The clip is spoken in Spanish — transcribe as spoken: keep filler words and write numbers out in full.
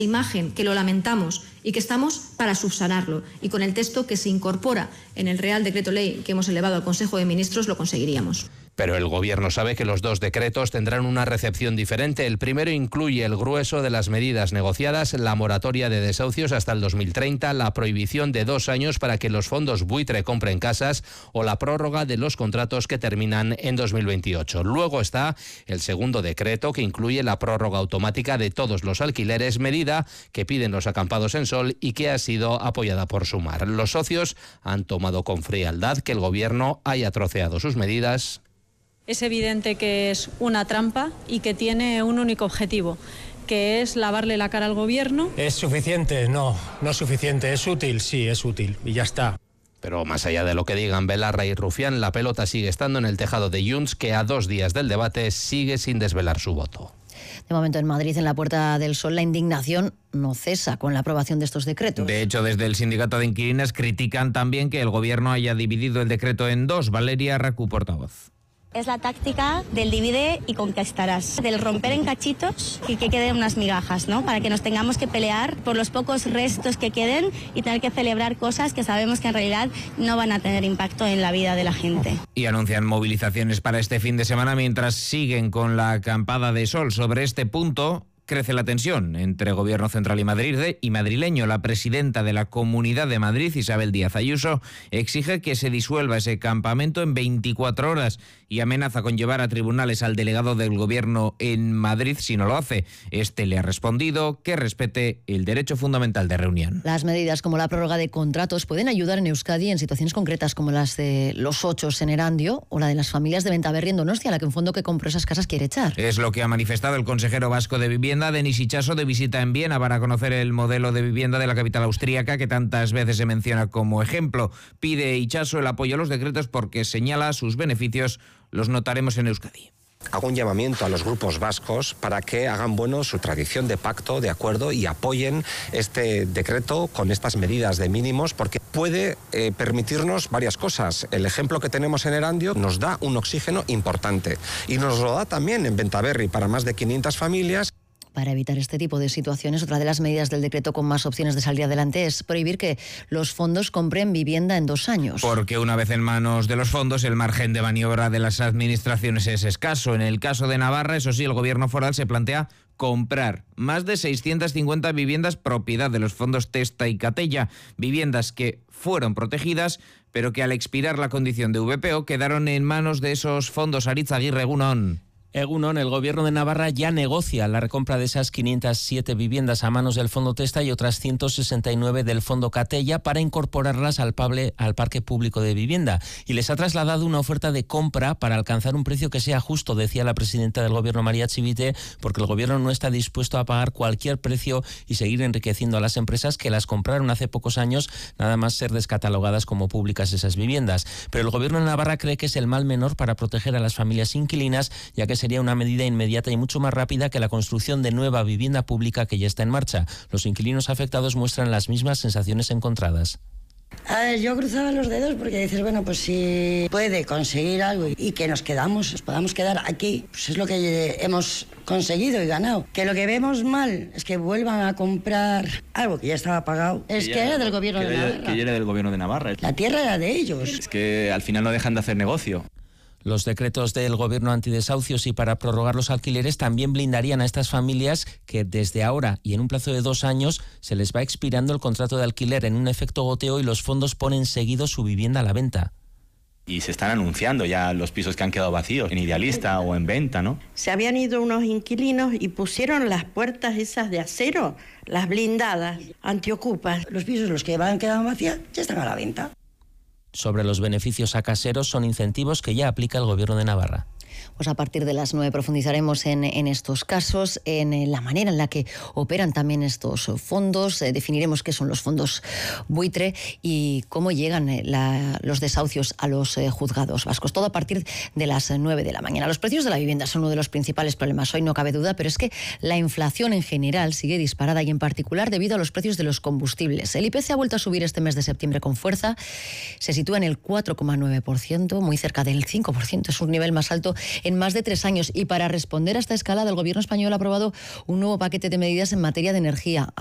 imagen, que lo lamentamos y que estamos para subsanarlo. Y con el texto que se incorpora en el Real Decreto Ley que hemos elevado al Consejo de Ministros lo conseguiríamos. Pero el Gobierno sabe que los dos decretos tendrán una recepción diferente. El primero incluye el grueso de las medidas negociadas, la moratoria de desahucios hasta el dos mil treinta, la prohibición de dos años para que los fondos buitre compren casas o la prórroga de los contratos que terminan en dos mil veintiocho. Luego está el segundo decreto, que incluye la prórroga automática de todos los alquileres, medida que piden los acampados en Sol y que ha sido apoyada por Sumar. Los socios han tomado con frialdad que el Gobierno haya troceado sus medidas. Es evidente que es una trampa y que tiene un único objetivo, que es lavarle la cara al Gobierno. ¿Es suficiente? No, no es suficiente. ¿Es útil? Sí, es útil. Y ya está. Pero más allá de lo que digan Belarra y Rufián, la pelota sigue estando en el tejado de Junts, que a dos días del debate sigue sin desvelar su voto. De momento en Madrid, en la Puerta del Sol, la indignación no cesa con la aprobación de estos decretos. De hecho, desde el sindicato de inquilinas critican también que el Gobierno haya dividido el decreto en dos. Valeria Racu, portavoz. Es la táctica del divide y conquistarás, del romper en cachitos y que queden unas migajas, ¿no? Para que nos tengamos que pelear por los pocos restos que queden y tener que celebrar cosas que sabemos que en realidad no van a tener impacto en la vida de la gente. Y anuncian movilizaciones para este fin de semana mientras siguen con la acampada de Sol. Sobre este punto crece la tensión entre Gobierno central y Madrid y madrileño. La presidenta de la Comunidad de Madrid, Isabel Díaz Ayuso, exige que se disuelva ese campamento en veinticuatro horas y amenaza con llevar a tribunales al delegado del Gobierno en Madrid si no lo hace. Este le ha respondido que respete el derecho fundamental de reunión. Las medidas como la prórroga de contratos pueden ayudar en Euskadi en situaciones concretas como las de los ochos en Erandio o la de las familias de Bentaberri en Donostia, a la que un fondo que compró esas casas quiere echar. Es lo que ha manifestado el consejero vasco de Vivienda, Denis Itxaso, de visita en Viena para conocer el modelo de vivienda de la capital austríaca que tantas veces se menciona como ejemplo. Pide Itxaso el apoyo a los decretos porque señala sus beneficios los notaremos en Euskadi. Hago un llamamiento a los grupos vascos para que hagan bueno su tradición de pacto, de acuerdo, y apoyen este decreto con estas medidas de mínimos, porque puede eh, permitirnos varias cosas. El ejemplo que tenemos en Erandio nos da un oxígeno importante y nos lo da también en Bentaberri para más de quinientas familias. Para evitar este tipo de situaciones, otra de las medidas del decreto con más opciones de salir adelante es prohibir que los fondos compren vivienda en dos años. Porque una vez en manos de los fondos, el margen de maniobra de las administraciones es escaso. En el caso de Navarra, eso sí, el Gobierno foral se plantea comprar más de seiscientas cincuenta viviendas propiedad de los fondos Testa y Catella, viviendas que fueron protegidas, pero que al expirar la condición de V P O quedaron en manos de esos fondos. Aritz Aguirre, Egunon. Egunon, el Gobierno de Navarra ya negocia la recompra de esas quinientas siete viviendas a manos del Fondo Testa y otras ciento sesenta y nueve del Fondo Catella para incorporarlas al, pable, al parque público de vivienda. Y les ha trasladado una oferta de compra para alcanzar un precio que sea justo, decía la presidenta del Gobierno, María Chivite, porque el Gobierno no está dispuesto a pagar cualquier precio y seguir enriqueciendo a las empresas que las compraron hace pocos años, nada más ser descatalogadas como públicas esas viviendas. Pero el Gobierno de Navarra cree que es el mal menor para proteger a las familias inquilinas, ya que sería una medida inmediata y mucho más rápida que la construcción de nueva vivienda pública que ya está en marcha. Los inquilinos afectados muestran las mismas sensaciones encontradas. A ver, yo cruzaba los dedos porque dices, bueno, pues si puede conseguir algo y que nos quedamos, nos podamos quedar aquí, pues es lo que hemos conseguido y ganado. Que lo que vemos mal es que vuelvan a comprar algo que ya estaba pagado. Es que, que era del Gobierno de Navarra. Que ya era del Gobierno de Navarra. La tierra era de ellos. Es que al final no dejan de hacer negocio. Los decretos del Gobierno antidesahucios y para prorrogar los alquileres también blindarían a estas familias que desde ahora y en un plazo de dos años se les va expirando el contrato de alquiler en un efecto goteo y los fondos ponen seguido su vivienda a la venta. Y se están anunciando ya los pisos que han quedado vacíos, en Idealista o en venta, ¿no? Se habían ido unos inquilinos y pusieron las puertas esas de acero, las blindadas, antiocupas. Los pisos, los que van quedando vacíos, ya están a la venta. Sobre los beneficios a caseros son incentivos que ya aplica el Gobierno de Navarra. Pues a partir de las nueve profundizaremos en, en estos casos, en la manera en la que operan también estos fondos, eh, definiremos qué son los fondos buitre y cómo llegan eh, la, los desahucios a los eh, juzgados vascos. Todo a partir de las nueve de la mañana. Los precios de la vivienda son uno de los principales problemas hoy, no cabe duda, pero es que la inflación en general sigue disparada y en particular debido a los precios de los combustibles. El I P C ha vuelto a subir este mes de septiembre con fuerza. Se sitúa en el cuatro coma nueve por ciento, muy cerca del cinco por ciento. Es un nivel más alto en más de tres años. Y para responder a esta escalada, el Gobierno español ha aprobado un nuevo paquete de medidas en materia de energía.